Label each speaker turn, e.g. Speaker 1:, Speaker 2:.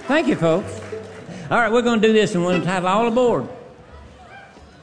Speaker 1: Thank you, folks. All right, we're going to do this and we'll have all aboard.